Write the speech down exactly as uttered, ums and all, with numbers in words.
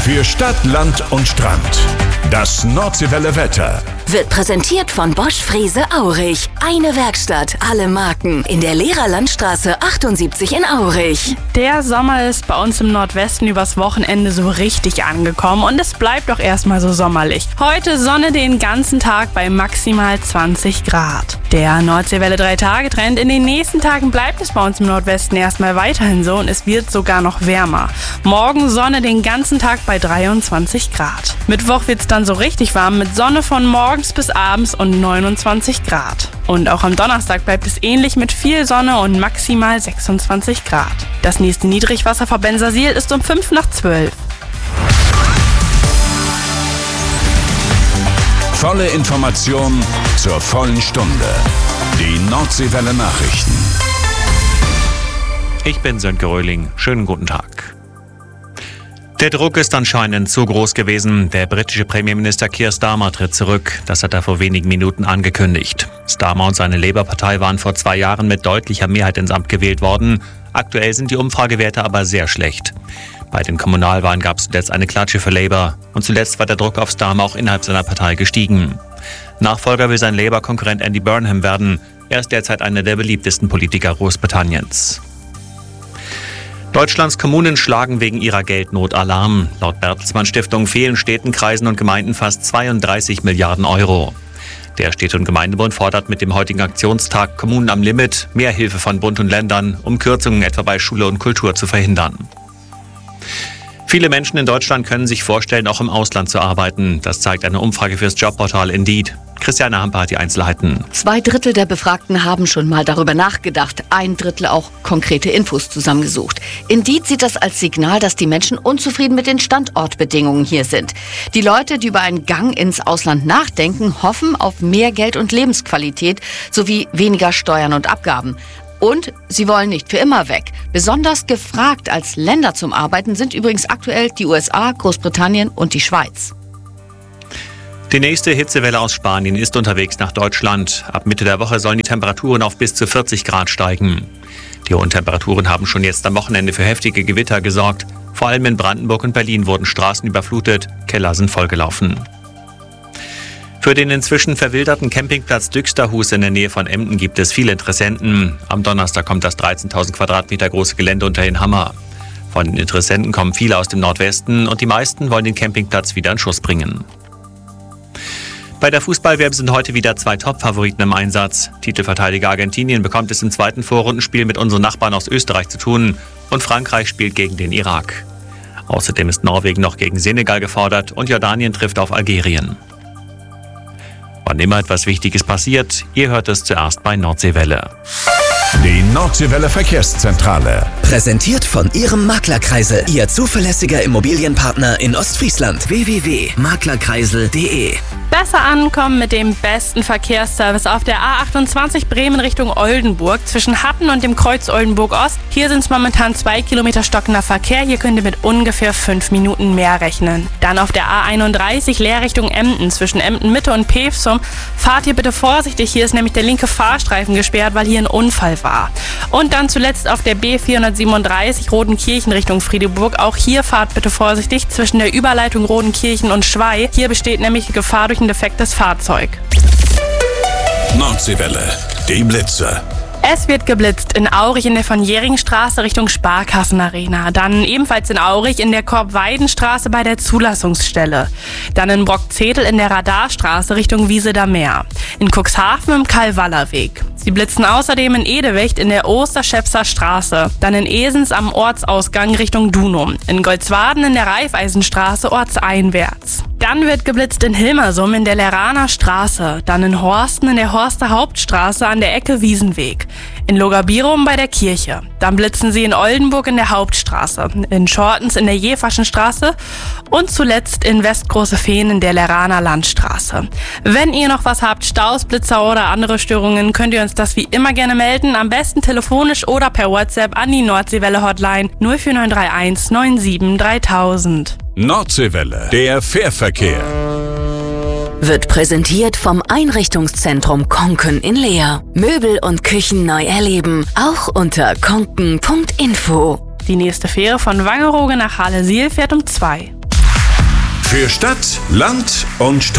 Für Stadt, Land und Strand. Das Nordseewelle Wetter wird präsentiert von Bosch Frese Aurich. Eine Werkstatt, alle Marken. In der Lehrerlandstraße achtundsiebzig in Aurich. Der Sommer ist bei uns im Nordwesten übers Wochenende so richtig angekommen und es bleibt doch erstmal so sommerlich. Heute Sonne den ganzen Tag bei maximal zwanzig Grad. Der Nordseewelle drei Tage Trend. In den nächsten Tagen bleibt es bei uns im Nordwesten erstmal weiterhin so und es wird sogar noch wärmer. Morgen Sonne den ganzen Tag bei dreiundzwanzig Grad. Mittwoch wird es dann so richtig warm mit Sonne von morgens bis abends und neunundzwanzig Grad. Und auch am Donnerstag bleibt es ähnlich mit viel Sonne und maximal sechsundzwanzig Grad. Das nächste Niedrigwasser vor Bensersiel ist um fünf nach zwölf. Volle Information zur vollen Stunde. Die Nordseewelle Nachrichten. Ich bin Sönke Röhling. Schönen guten Tag. Der Druck ist anscheinend zu groß gewesen. Der britische Premierminister Keir Starmer tritt zurück. Das hat er vor wenigen Minuten angekündigt. Starmer und seine Labour-Partei waren vor zwei Jahren mit deutlicher Mehrheit ins Amt gewählt worden. Aktuell sind die Umfragewerte aber sehr schlecht. Bei den Kommunalwahlen gab es zuletzt eine Klatsche für Labour. Und zuletzt war der Druck auf Starmer auch innerhalb seiner Partei gestiegen. Nachfolger will sein Labour-Konkurrent Andy Burnham werden. Er ist derzeit einer der beliebtesten Politiker Großbritanniens. Deutschlands Kommunen schlagen wegen ihrer Geldnot Alarm. Laut Bertelsmann Stiftung fehlen Städten, Kreisen und Gemeinden fast zweiunddreißig Milliarden Euro. Der Städte- und Gemeindebund fordert mit dem heutigen Aktionstag Kommunen am Limit mehr Hilfe von Bund und Ländern, um Kürzungen etwa bei Schule und Kultur zu verhindern. Viele Menschen in Deutschland können sich vorstellen, auch im Ausland zu arbeiten. Das zeigt eine Umfrage fürs Jobportal Indeed. Christiane Hamper hat die Einzelheiten. Zwei Drittel der Befragten haben schon mal darüber nachgedacht, ein Drittel auch konkrete Infos zusammengesucht. Indeed sieht das als Signal, dass die Menschen unzufrieden mit den Standortbedingungen hier sind. Die Leute, die über einen Gang ins Ausland nachdenken, hoffen auf mehr Geld und Lebensqualität sowie weniger Steuern und Abgaben. Und sie wollen nicht für immer weg. Besonders gefragt als Länder zum Arbeiten sind übrigens aktuell die U S A, Großbritannien und die Schweiz. Die nächste Hitzewelle aus Spanien ist unterwegs nach Deutschland. Ab Mitte der Woche sollen die Temperaturen auf bis zu vierzig Grad steigen. Die hohen Temperaturen haben schon jetzt am Wochenende für heftige Gewitter gesorgt. Vor allem in Brandenburg und Berlin wurden Straßen überflutet, Keller sind vollgelaufen. Für den inzwischen verwilderten Campingplatz Düxterhus in der Nähe von Emden gibt es viele Interessenten. Am Donnerstag kommt das dreizehntausend Quadratmeter große Gelände unter den Hammer. Von den Interessenten kommen viele aus dem Nordwesten und die meisten wollen den Campingplatz wieder in Schuss bringen. Bei der Fußball-W M sind heute wieder zwei Top-Favoriten im Einsatz. Titelverteidiger Argentinien bekommt es im zweiten Vorrundenspiel mit unseren Nachbarn aus Österreich zu tun und Frankreich spielt gegen den Irak. Außerdem ist Norwegen noch gegen Senegal gefordert und Jordanien trifft auf Algerien. Wann immer etwas Wichtiges passiert, ihr hört es zuerst bei Nordseewelle. Die Nordseewelle Verkehrszentrale. Präsentiert von Ihrem Maklerkreisel, Ihr zuverlässiger Immobilienpartner in Ostfriesland. w w w punkt maklerkreisel punkt de Besser ankommen mit dem besten Verkehrsservice auf der A achtundzwanzig Bremen Richtung Oldenburg zwischen Hatten und dem Kreuz Oldenburg Ost. Hier sind es momentan zwei Kilometer stockender Verkehr. Hier könnt ihr mit ungefähr fünf Minuten mehr rechnen. Dann auf der A einunddreißig Leer Richtung Emden zwischen Emden Mitte und Pevsum. Fahrt ihr bitte vorsichtig. Hier ist nämlich der linke Fahrstreifen gesperrt, weil hier ein Unfall war. Und dann zuletzt auf der B vierhundertsiebenunddreißig Rodenkirchen Richtung Friedeburg. Auch hier fahrt bitte vorsichtig zwischen der Überleitung Rodenkirchen und Schwei. Hier besteht nämlich die Gefahr durch ein defektes Fahrzeug. Nordseewelle, die Blitze. Es wird geblitzt in Aurich in der von Jähringstraße Richtung Sparkassenarena. Dann ebenfalls in Aurich in der Korbweidenstraße bei der Zulassungsstelle. Dann in Brockzetel in der Radarstraße Richtung Wiesedaer Meer. In Cuxhaven im Kalwallerweg. Sie blitzen außerdem in Edewecht in der Osterschepser Straße. Dann in Esens am Ortsausgang Richtung Dunum. In Goldswaden in der Raiffeisenstraße ortseinwärts. Dann wird geblitzt in Hilmersum in der Leraner Straße. Dann in Horsten in der Horster Hauptstraße an der Ecke Wiesenweg. In Logabirum bei der Kirche. Dann blitzen sie in Oldenburg in der Hauptstraße. In Schortens in der Jefaschen Straße. Und zuletzt in Westgroße Fehn in der Leraner Landstraße. Wenn ihr noch was habt, Staus, Blitzer oder andere Störungen, könnt ihr uns das wie immer gerne melden. Am besten telefonisch oder per WhatsApp an die Nordseewelle Hotline null vier neun drei eins neun sieben dreitausend. Nordseewelle, der Fährverkehr. Wird präsentiert vom Einrichtungszentrum Konken in Leer. Möbel und Küchen neu erleben, auch unter konken punkt info. Die nächste Fähre von Wangerooge nach Halle-Siel fährt um zwei. Für Stadt, Land und Strand.